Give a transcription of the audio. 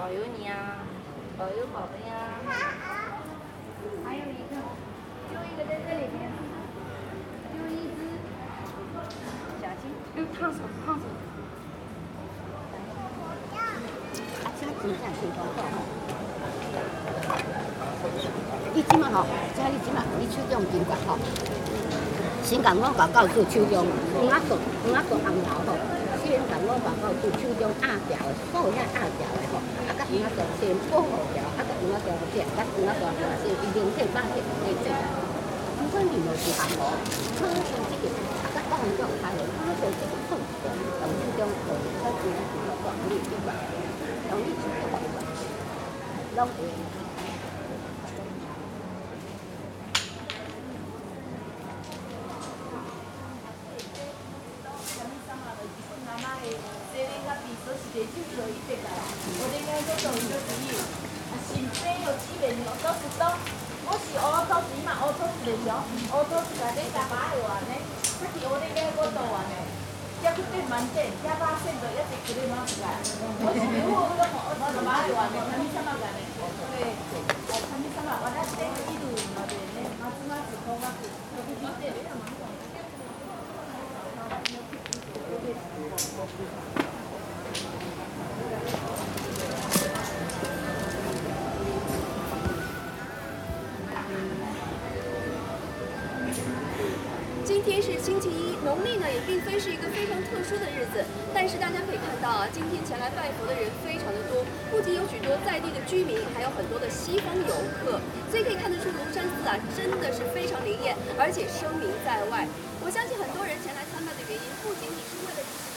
保佑你啊，保佑宝贝啊。还有一个，就一个在这里边，就一只，小心，烫手烫手。 啊，这真正挺好看吼。你即马吼，你即马你手中金额吼，先共我报告出手中黄仔红楼吼，先共我报告出手中鸭条的，所有遐鸭条的吼，啊，甲黄仔先保护条，啊，甲黄仔片，甲黄仔先伊零体八体零体。如果你无是项目，可能这个啊，甲当中开的，可能这个痛，从手中可能可能管理这块，容易出错，拢会。 我是乌土钱嘛，乌土是袂少，乌土是内底加8万呢，它是乌里个5多万呢，加去变满点，加8线的，一直去你妈出来。我是没货，我8万呢，他们什么干呢？对，他们什么？我那这个一路那边呢，马子空啊，都是几点？ 今天是星期一，农历呢也并非是一个非常特殊的日子，但是大家可以看到啊，今天前来拜佛的人非常的多，不仅有许多在地的居民，还有很多的西方游客，所以可以看得出龙山寺啊真的是非常灵验，而且声名在外。我相信很多人前来参拜的原因，不仅仅是为了。